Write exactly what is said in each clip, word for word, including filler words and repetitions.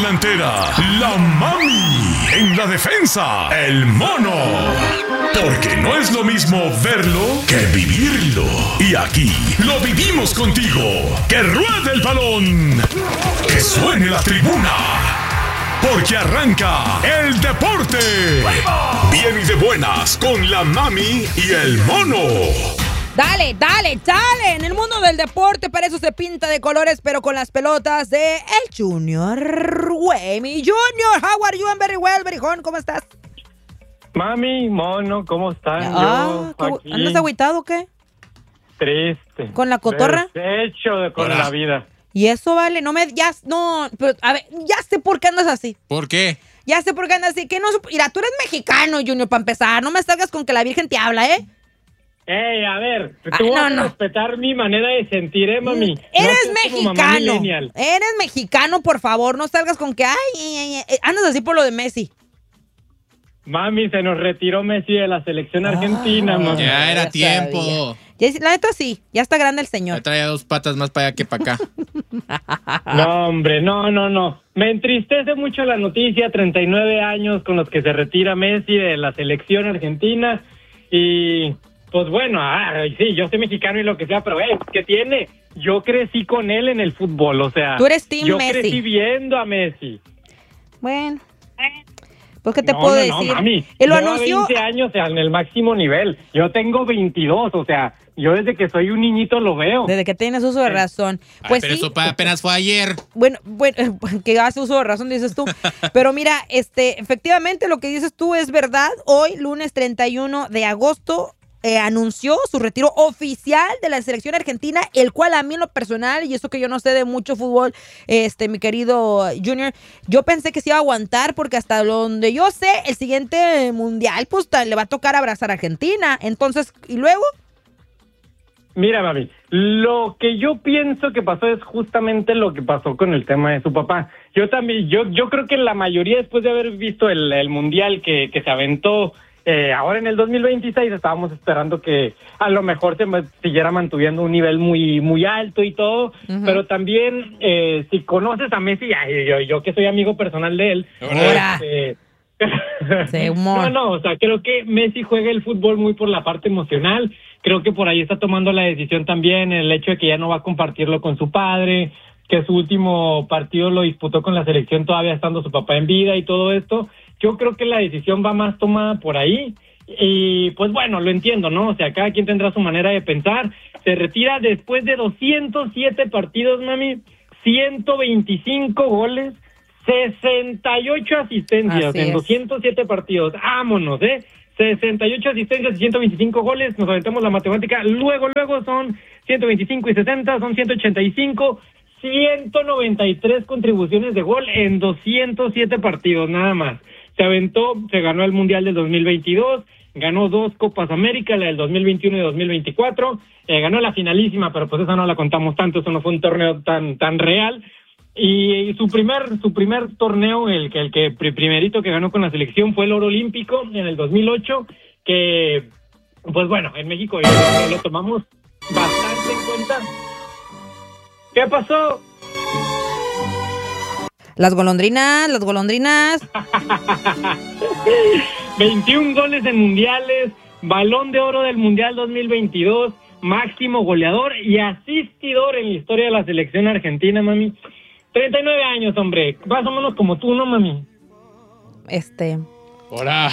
delantera, la mami. En la defensa, el mono. Porque no es lo mismo verlo que vivirlo. Y aquí lo vivimos contigo. ¡Que ruede el balón! ¡Que suene la tribuna! Porque arranca el deporte. Bien y de buenas con la mami y el mono. Dale, dale, dale. En el mundo del deporte para eso se pinta de colores, pero con las pelotas de el Junior. Güey, mi Junior, how are you? I'm very well, very hon. ¿Cómo estás? Mami, mono, ¿cómo están? Ah, Yo aquí, ¿andas agüitado o qué? triste. ¿Con la cotorra? Deshecho de con Hola. la vida. Y eso, vale, no me... Ya, no, pero, a ver, ya sé por qué andas así. ¿Por qué? Ya sé por qué andas así. Que no, mira, tú eres mexicano, Junior, para empezar. No me salgas con que la Virgen te habla, ¿eh? Ey, a ver, tú Ay, vas no, a no. respetar mi manera de sentir, ¿eh, mami? Eres No seas como mamá mexicano. millennial. Eres mexicano, por favor. No salgas con que, ay, ay, ay, ay. Andas así por lo de Messi. Mami, se nos retiró Messi de la selección argentina, Ah, mami. Ya era ya tiempo. sabía. Ya, la neta sí, ya está grande el Ya señor. traía dos patas más para allá que para acá. No, hombre, no, no, no. Me entristece mucho la noticia, treinta y nueve años con los que se retira Messi de la selección argentina. Y, pues bueno, ah, sí, yo soy mexicano y lo que sea, pero, eh, ¿qué tiene? Yo crecí con él en el fútbol, o sea... Tú eres team yo Messi. crecí viendo a Messi. Bueno, pues ¿qué te no, puedo no, decir? No, mami, Él lo lleva anunció... veinte años, o sea, en el máximo nivel. Yo tengo veintidós, o sea, yo desde que soy un niñito lo veo. Desde que tienes uso de razón. Ay, Pues pero sí. eso pa- apenas fue ayer. Bueno, bueno, que hace uso de razón, dices tú. Pero mira, este, efectivamente lo que dices tú es verdad. Hoy, lunes treinta y uno de agosto, eh, anunció su retiro oficial de la selección argentina, el cual a mí en lo personal, y eso que yo no sé de mucho fútbol, este, mi querido Junior, yo pensé que se iba a aguantar porque hasta donde yo sé, el siguiente mundial, pues ta- le va a tocar abrazar a Argentina. Entonces, ¿y luego? Mira, mami, lo que yo pienso que pasó es justamente lo que pasó con el tema de su papá. Yo también, yo yo creo que la mayoría, después de haber visto el, el mundial que, que se aventó eh, ahora en el dos mil veintiséis, estábamos esperando que a lo mejor se ma- siguiera manteniendo un nivel muy muy alto y todo, Ujú. pero también, eh, si conoces a Messi, ay, yo, yo que soy amigo personal de él, Ahora. este, Sí, humor. no, no, o sea, creo que Messi juega el fútbol muy por la parte emocional. Creo que por ahí está tomando la decisión también el hecho de que ya no va a compartirlo con su padre, que su último partido lo disputó con la selección todavía estando su papá en vida y todo esto. Yo creo que la decisión va más tomada por ahí. Y pues bueno, lo entiendo, ¿no? O sea, cada quien tendrá su manera de pensar. Se retira después de doscientos siete partidos, mami, ciento veinticinco goles, sesenta y ocho asistencias Así en es. doscientos siete partidos. Vámonos, ¿eh? sesenta y ocho asistencias y ciento veinticinco goles. Nos aventamos la matemática. Luego, luego son ciento veinticinco y sesenta, son ciento ochenta y cinco. ciento noventa y tres contribuciones de gol en doscientos siete partidos, nada más. Se aventó, se ganó el Mundial del dos mil veintidós, ganó dos Copas América, la del dos mil veintiuno y dos mil veinticuatro, eh, ganó la finalísima, pero pues esa no la contamos tanto, eso no fue un torneo tan tan real. Y su primer su primer torneo, el que el que pri- primerito que ganó con la selección fue el oro olímpico en el dos mil ocho, que pues bueno, en México ya lo, lo tomamos bastante en cuenta. ¿Qué pasó? Las golondrinas, las golondrinas. veintiún goles en mundiales, balón de oro del Mundial dos mil veintidós, máximo goleador y asistidor en la historia de la selección argentina, mami. treinta y nueve años, hombre, más o menos como tú, ¿no, mami? Este... Ahora.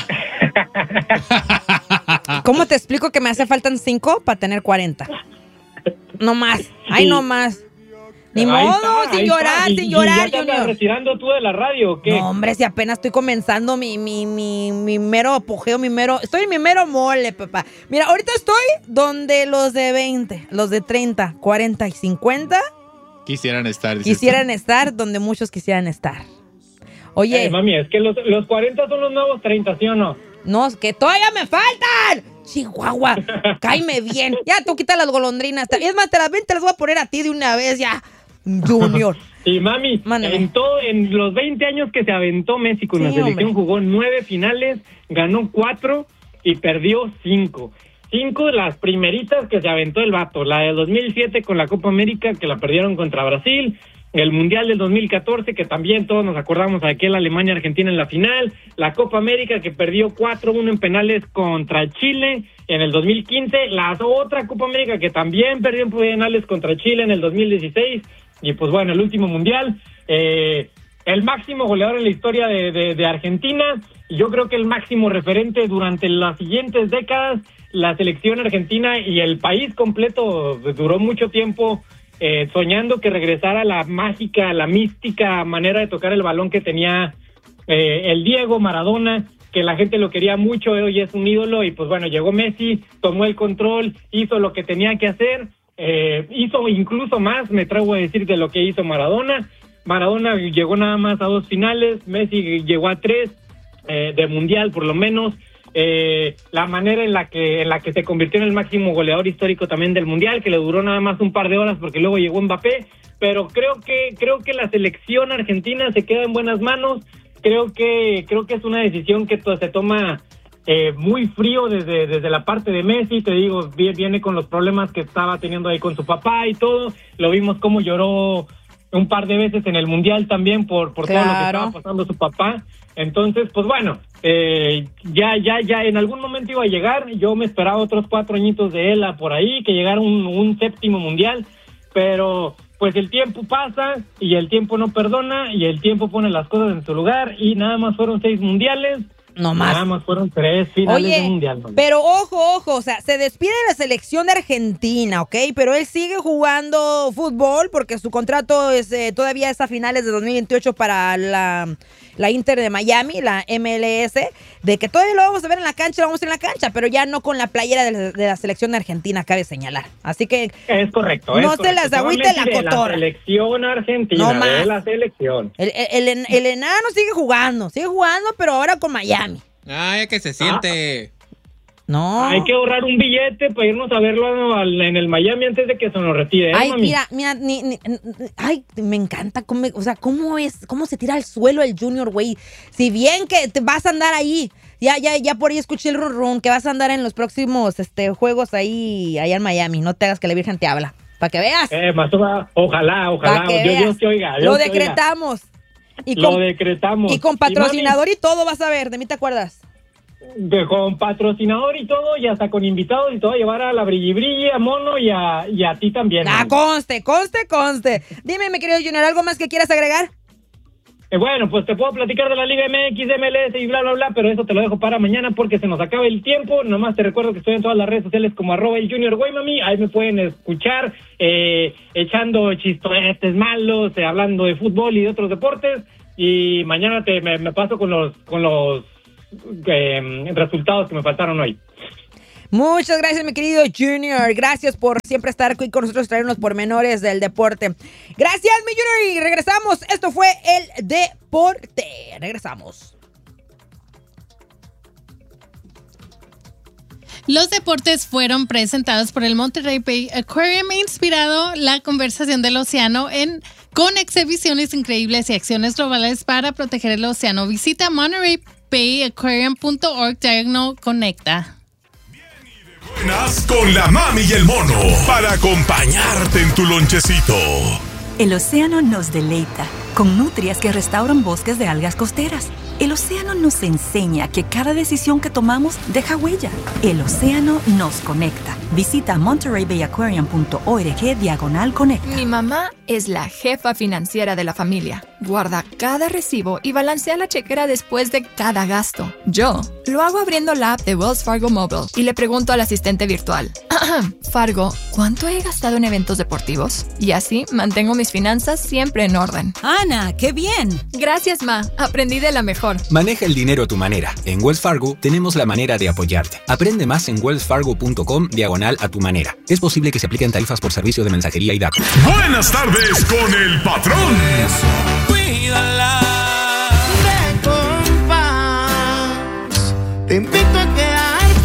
¿Cómo te explico que me hace faltan cinco para tener cuarenta? No más. Ay, Sí. no más. Ni Ahí modo, está, sin ahí llorar, está. ¿Y- sin y llorar, ¿Ya te andas Junior. retirando tú de la radio o qué? No, hombre, si apenas estoy comenzando mi, mi, mi, mi mero apogeo, mi mero... Estoy en mi mero mole, papá. Mira, ahorita estoy donde los de veinte, los de treinta, cuarenta y cincuenta Quisieran estar. dices quisieran estar donde muchos quisieran estar. Oye, Eh, mami, es que los, los cuarenta son los nuevos treinta, ¿sí o no? no, es que todavía me faltan. Chihuahua, cáeme bien. Ya, tú quita las golondrinas. Es más, te las, ven, te las voy a poner a ti de una vez ya, Junior. Y mami, Mándame. en, todo, en los veinte años que se aventó Messi con Sí, la selección, hombre. jugó nueve finales, ganó cuatro y perdió cinco. Cinco de las primeritas que se aventó el vato. La del dos mil siete con la Copa América, que la perdieron contra Brasil. el Mundial del dos mil catorce, que también todos nos acordamos de aquel Alemania-Argentina en la final, la Copa América que perdió cuatro uno en penales contra Chile en el dos mil quince, la otra Copa América que también perdió en penales contra Chile en el dos mil dieciséis, y pues bueno, el último Mundial, eh, el máximo goleador en la historia de, de, de Argentina, y yo creo que el máximo referente durante las siguientes décadas. La selección argentina y el país completo duró mucho tiempo eh, soñando que regresara la mágica, la mística manera de tocar el balón que tenía eh, el Diego Maradona, que la gente lo quería mucho, hoy es un ídolo, y pues bueno, llegó Messi, tomó el control, hizo lo que tenía que hacer, eh, hizo incluso más, me atrevo a decir, de lo que hizo Maradona. Maradona llegó nada más a dos finales, Messi llegó a tres, eh, de mundial por lo menos. Eh, la manera en la que en la que se convirtió en el máximo goleador histórico también del mundial, que le duró nada más un par de horas porque luego llegó Mbappé, pero creo que creo que la selección argentina se queda en buenas manos. Creo que creo que es una decisión que to- se toma eh, muy frío desde desde la parte de Messi. Te digo, viene con los problemas que estaba teniendo ahí con su papá y todo. Lo vimos cómo lloró un par de veces en el mundial también por por claro. todo lo que estaba pasando su papá. Entonces, pues bueno, eh, ya, ya, ya en algún momento iba a llegar. Yo me esperaba otros cuatro añitos de él por ahí, que llegara un, un séptimo mundial, pero pues el tiempo pasa y el tiempo no perdona y el tiempo pone las cosas en su lugar y nada más fueron seis mundiales. No más. Nada más fueron tres finales Oye, de mundial. ¿No? Pero ojo, ojo, o sea, se despide de la selección de Argentina, ¿ok? Pero él sigue jugando fútbol porque su contrato es eh, todavía es a finales de dos mil veintiocho para la, la Inter de Miami, la M L S, de que todavía lo vamos a ver en la cancha, lo vamos a ver en la cancha, pero ya no con la playera de la, de la selección de Argentina, cabe señalar. Así que es correcto. No es se correcto. las agüite la cotorra. La selección argentina, no de la selección. El, el, el, el enano sigue jugando, sigue jugando, pero ahora con Miami. Ay, ya que se siente. Ah. No. Hay que ahorrar un billete para irnos a verlo al, en el Miami antes de que se nos retire. ¿eh, Ay, mami? mira, mira, ni, ni, ay, me encanta cómo, o sea, cómo es, cómo se tira al suelo el Junior, güey. Si bien que te vas a andar ahí, ya, ya, ya por ahí escuché el run run, que vas a andar en los próximos, este, juegos ahí, allá en Miami. No te hagas que la Virgen te habla, para que veas. Eh, más ojalá, ojalá, que Dios, veas. Dios te oiga. Dios Lo te decretamos. Oiga. Y con, Lo decretamos. Y con patrocinador y, y todo, vas a ver, ¿de mí te acuerdas? De, con patrocinador y todo, y hasta con invitados y todo, a llevar a la Brilli Brilli, a Mono y a, y a ti también. Ah, conste, conste, conste. Dime, mi querido Junior, ¿algo más que quieras agregar? Eh, bueno, pues te puedo platicar de la Liga M X, M L S y bla, bla, bla, pero eso te lo dejo para mañana porque se nos acaba el tiempo. Nomás te recuerdo que estoy en todas las redes sociales como arroba el Junior Guaymami. Ahí me pueden escuchar eh, echando chistoretes malos, eh, hablando de fútbol y de otros deportes. Y mañana te me, me paso con los con los eh, resultados que me faltaron hoy. Muchas gracias, mi querido Junior. Gracias por siempre estar aquí con nosotros, traer los pormenores del deporte. Gracias, mi Junior. Y regresamos. Esto fue el deporte. Regresamos. Los deportes fueron presentados por el Monterey Bay Aquarium e inspirado la conversación del océano en con exhibiciones increíbles y acciones globales para proteger el océano. Visita monterey bay aquarium punto org diagonal conecta. Buenas con la mami y el mono para acompañarte en tu lonchecito. El océano nos deleita con nutrias que restauran bosques de algas costeras. El océano nos enseña que cada decisión que tomamos deja huella. El océano nos conecta. Visita monterey bay aquarium punto org diagonal conecta. Mi mamá es la jefa financiera de la familia. Guarda cada recibo y balancea la chequera después de cada gasto. Yo lo hago abriendo la app de Wells Fargo Mobile y le pregunto al asistente virtual. Fargo, ¿cuánto he gastado en eventos deportivos? Y así mantengo mis finanzas siempre en orden. Ana, ¡qué bien! Gracias, Ma. Aprendí de la mejor. Maneja el dinero a tu manera. En Wells Fargo tenemos la manera de apoyarte. Aprende más en wells fargo punto com diagonal a tu manera. Es posible que se apliquen tarifas por servicio de mensajería y datos. Buenas tardes con el patrón. Cuídala de compás. Te invito a quedarte. De lunes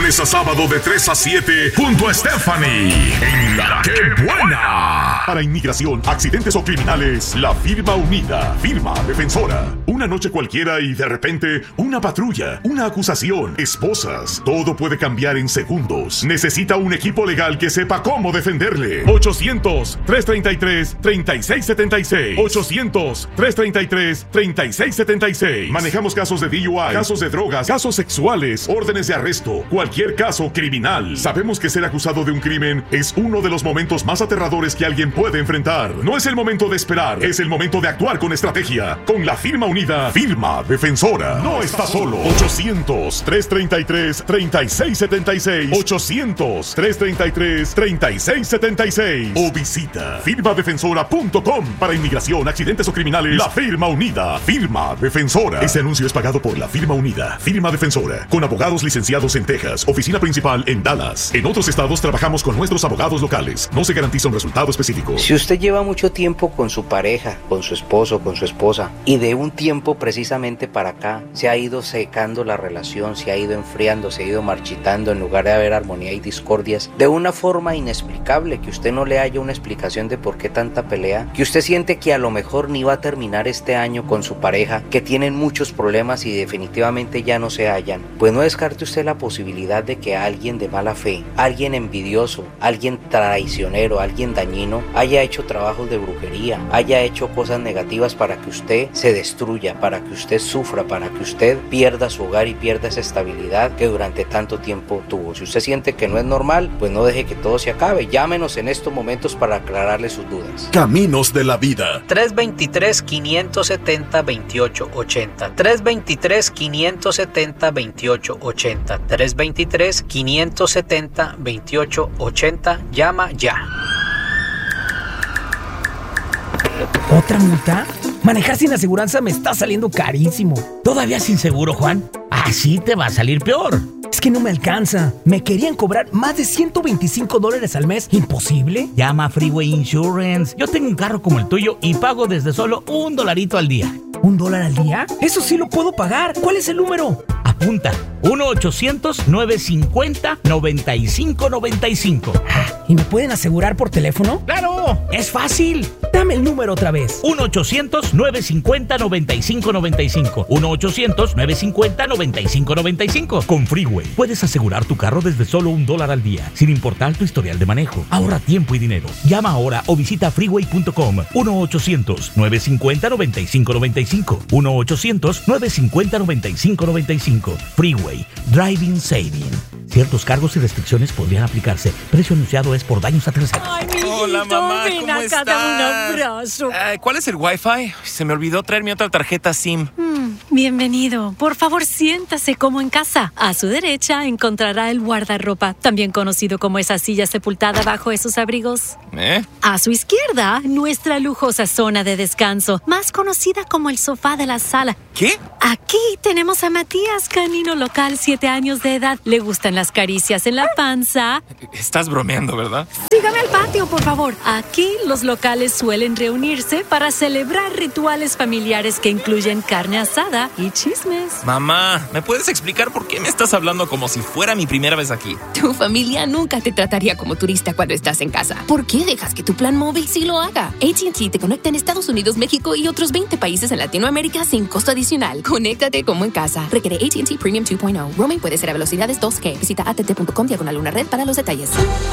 lunes a sábado de tres a siete junto a Stephanie en La Que Buena. Para inmigración, accidentes o criminales, la firma unida, firma defensora. Una noche cualquiera y de repente una patrulla, una acusación, esposas. Todo puede cambiar en segundos. Necesita un equipo legal que sepa cómo defenderle. ochocientos, trescientos treinta y tres, treinta y seis setenta y seis. ochocientos, trescientos treinta y tres, treinta y seis setenta y seis. Manejamos casos de D U I, casos de drogas, casos sexuales, órdenes de arresto, cualquier caso criminal. Sabemos que ser acusado de un crimen es uno de los momentos más aterradores que alguien puede enfrentar. No es el momento de esperar, es el momento de actuar con estrategia. Con la firma unida, firma defensora. No está solo. ochocientos, trescientos treinta y tres, treinta y seis setenta y seis. ochocientos, trescientos treinta y tres, treinta y seis setenta y seis. O visita firma defensora punto com. Para inmigración, accidentes o criminales, la firma unida, firma defensora. Este anuncio es pagado por la firma unida, firma defensora, con abogados licenciados en Texas, oficina principal en Dallas. En otros estados trabajamos con nuestros abogados locales. No se garantiza un resultado específico. Si usted lleva mucho tiempo con su pareja, con su esposo, con su esposa, y de un tiempo precisamente para acá se ha ido secando la relación, se ha ido enfriando, se ha ido marchitando, en lugar de haber armonía y discordias, de una forma inexplicable, que usted no le haya una explicación de por qué tanta pelea, que usted siente que a lo mejor ni va a terminar este año con su pareja, que tienen muchos problemas y definitivamente ya no se hallan, pues no descarte usted la posibilidad de que alguien de mala fe, alguien envidioso, alguien traicionero, alguien dañino, haya hecho trabajos de brujería, haya hecho cosas negativas para que usted se destruya, para que usted sufra, para que usted pierda su hogar y pierda esa estabilidad que durante tanto tiempo tuvo. Si usted siente que no es normal, pues no deje que todo se acabe. Llámenos en estos momentos para aclararle sus dudas. Caminos de la vida. tres veintitrés, quinientos setenta, veintiocho ochenta. tres veintitrés, quinientos setenta, veintiocho ochenta. tres veintitrés, quinientos setenta, veintiocho ochenta. Llama ya. ¿Otra multa? Manejar sin aseguranza me está saliendo carísimo. ¿Todavía sin seguro, Juan? Así te va a salir peor. Es que no me alcanza. Me querían cobrar más de ciento veinticinco dólares al mes. ¿Imposible? Llama a Freeway Insurance. Yo tengo un carro como el tuyo y pago desde solo un dolarito al día. ¿Un dólar al día? Eso sí lo puedo pagar. ¿Cuál es el número? Apunta. uno ochocientos, nueve cincuenta, noventa y cinco noventa y cinco. ¿Y me pueden asegurar por teléfono? ¡Claro! ¡Es fácil! Dame el número otra vez. uno ochocientos, nueve cincuenta, noventa y cinco noventa y cinco. uno ochocientos, nueve cincuenta, noventa y cinco noventa y cinco. Con Freeway puedes asegurar tu carro desde solo un dólar al día, sin importar tu historial de manejo. Ahorra tiempo y dinero. Llama ahora o visita freeway punto com. uno ochocientos, nueve cincuenta, noventa y cinco noventa y cinco. uno ochocientos, nueve cincuenta, noventa y cinco noventa y cinco. Freeway. Driving Saving. Ciertos cargos y restricciones podrían aplicarse. Precio anunciado es por daños a terceros. Ay, mi hijito, hola, mamá, ven ¿cómo acá, estás? dame un abrazo. Eh, ¿Cuál es el Wi-Fi? Se me olvidó traer mi otra tarjeta SIM. Mm, bienvenido. Por favor, siéntase como en casa. A su derecha encontrará el guardarropa, también conocido como esa silla sepultada bajo esos abrigos. ¿Eh? A su izquierda, nuestra lujosa zona de descanso, más conocida como el sofá de la sala. ¿Qué? Aquí tenemos a Matías, canino local, siete años de edad. Le gustan las caricias en la panza. Estás bromeando, ¿verdad? Sígame al patio, por favor. Aquí los locales suelen reunirse para celebrar rituales familiares que incluyen carne asada y chismes. Mamá, ¿me puedes explicar por qué me estás hablando como si fuera mi primera vez aquí? Tu familia nunca te trataría como turista cuando estás en casa. ¿Por qué dejas que tu plan móvil sí lo haga? A T and T te conecta en Estados Unidos, México y otros veinte países en Latinoamérica sin costo adicional. Conéctate como en casa. Requiere A T and T Premium dos punto cero. Roaming puede ser a velocidades dos G. Visita a t t punto com diagonal una red para los detalles.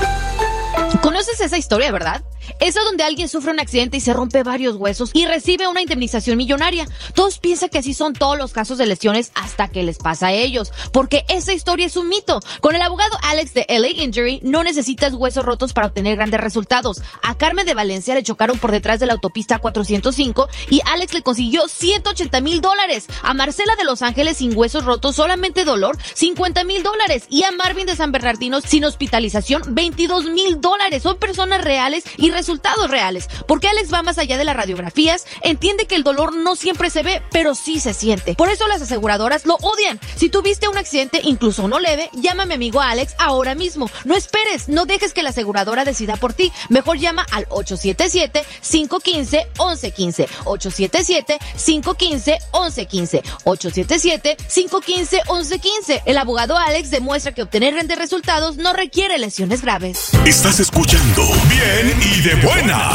¿Conoces esa historia, verdad? Esa donde alguien sufre un accidente y se rompe varios huesos y recibe una indemnización millonaria. Todos piensan que así son todos los casos de lesiones hasta que les pasa a ellos, porque esa historia es un mito. Con el abogado Alex de L A Injury no necesitas huesos rotos para obtener grandes resultados. A Carmen de Valencia le chocaron por detrás de la autopista cuatrocientos cinco y Alex le consiguió ciento ochenta mil dólares. A Marcela de Los Ángeles sin huesos rotos, solamente dolor, cincuenta mil dólares. Y a Marvin de San Bernardino sin hospitalización, veintidós mil dólares. familiares, son personas reales y resultados reales. Porque Alex va más allá de las radiografías, entiende que el dolor no siempre se ve, pero sí se siente. Por eso las aseguradoras lo odian. Si tuviste un accidente, incluso uno leve, llama a mi amigo Alex ahora mismo. No esperes, no dejes que la aseguradora decida por ti. Mejor llama al ocho siete siete, cinco uno cinco, once quince. ocho siete siete, cinco uno cinco, once quince. ocho siete siete, cinco uno cinco, once quince. El abogado Alex demuestra que obtener grandes resultados no requiere lesiones graves. Estás escuchando Bien y de Buena.